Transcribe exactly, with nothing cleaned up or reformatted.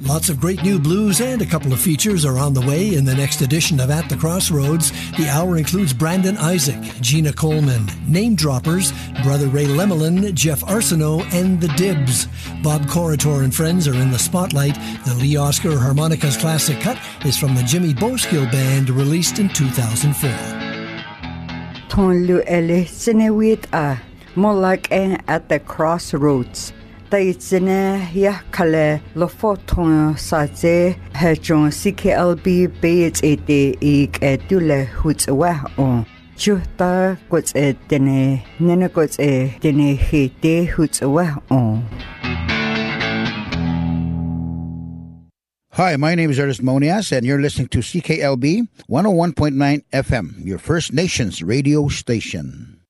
Lots of great new blues and a couple of features are on the way in the next edition of At the Crossroads. The hour includes Brandon Isaac, Gina Coleman, Name Droppers, Brother Ray Lemelin, Jeff Arsenault, and The Dibs. Bob Corritor and friends are in the spotlight. The Lee Oscar Harmonicas Classic Cut is from the Jimmy Boskill Band, released in two thousand four. Ton lu ele sinewit a molak en At the Crossroads. Taitsine ya kale lo foton saze hejon C K L B beit ete ik etule hutwa on chuta kots etene nene kots etene hete hutwa on. Hi, my name is Ernest Monias, and you're listening to C K L B one oh one point nine F M, your First Nations radio station.